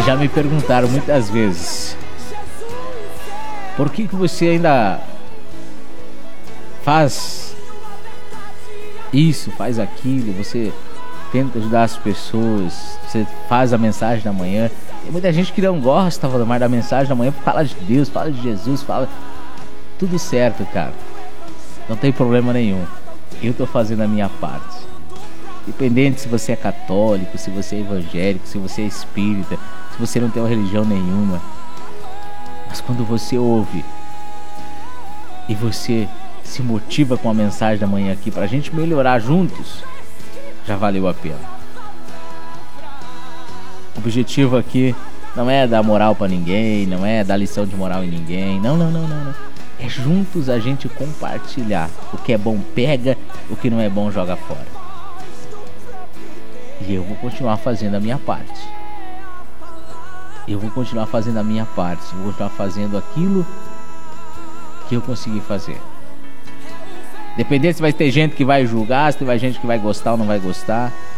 Já me perguntaram muitas vezes: por que você ainda faz isso, faz aquilo, você tenta ajudar as pessoas, você faz a mensagem da manhã. Tem muita gente que não gosta mais da mensagem da manhã, fala de Deus, fala de Jesus, fala... Tudo certo, cara. Não tem problema nenhum. Eu tô fazendo a minha parte. Independente se você é católico, se você é evangélico, se você é espírita, se você não tem uma religião nenhuma. Mas quando você ouve e você se motiva com a mensagem da manhã aqui pra gente melhorar juntos, já valeu a pena. O objetivo aqui não é dar moral pra ninguém, não é dar lição de moral em ninguém, não. É juntos a gente compartilhar. O que é bom pega, o que não é bom joga fora. E eu vou continuar fazendo a minha parte. Eu vou continuar fazendo a minha parte. Eu vou continuar fazendo aquilo que eu consegui fazer. Dependendo se vai ter gente que vai julgar, se vai gente que vai gostar ou não vai gostar.